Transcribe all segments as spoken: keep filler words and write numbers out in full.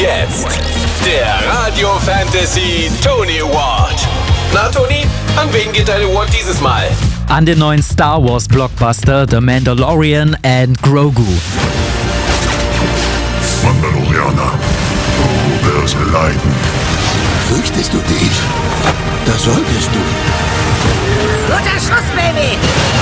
jetzt der Radio Fantasy Tony Award. Na Tony, an wen geht dein Award dieses Mal? An den neuen Star Wars Blockbuster The Mandalorian and Grogu. Mandalorianer, du wirst leiden. Fürchtest du dich? Das solltest du. Guter Schuss, Baby!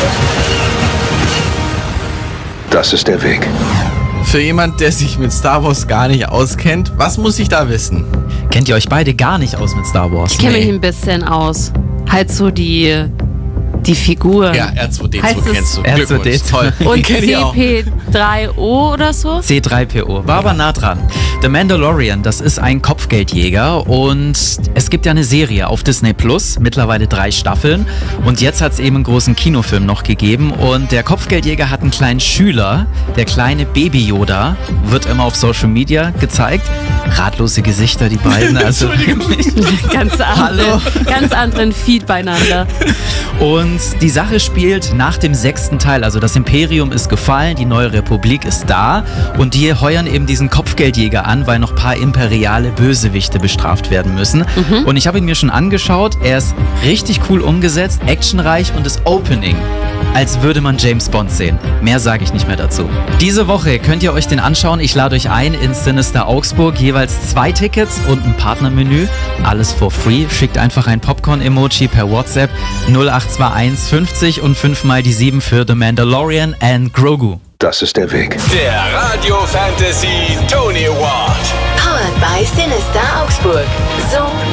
Das ist der Weg. Für jemand, der sich mit Star Wars gar nicht auskennt, was muss ich da wissen? Kennt ihr euch beide gar nicht aus mit Star Wars? Ich kenne mich ein bisschen aus. Halt so die, die Figuren. Ja, R zwei D zwei Heißt es kennst du. R zwei D Glückwunsch, zwei. toll. Und Die kenn ich auch. C P drei O oder so? C drei P O. War aber nah dran. The Mandalorian, das ist ein Kopfgeldjäger und es gibt ja eine Serie auf Disney Plus, mittlerweile drei Staffeln und jetzt hat es eben einen großen Kinofilm noch gegeben und der Kopfgeldjäger hat einen kleinen Schüler, der kleine Baby Yoda, wird immer auf Social Media gezeigt. Ratlose Gesichter, die beiden. Also Ganz, andere, ganz anderen Feed beieinander. Und die Sache spielt nach dem sechsten Teil, also das Imperium ist gefallen, die neue Republik ist da und die heuern eben diesen Kopfgeldjäger an, weil noch ein paar imperiale Bösewichte bestraft werden müssen. Mhm. Und ich habe ihn mir schon angeschaut, er ist richtig cool umgesetzt, actionreich und das Opening, als würde man James Bond sehen. Mehr sage ich nicht mehr dazu. Diese Woche könnt ihr euch den anschauen. Ich lade euch ein ins Sinister Augsburg. Jeweils zwei Tickets und ein Partnermenü. Alles for free. Schickt einfach ein Popcorn-Emoji per WhatsApp null acht zwei eins fünfzig und fünfmal die sieben für The Mandalorian and Grogu. Das ist der Weg. Der Radio Fantasy Tony Award. Powered by Sinister Augsburg. So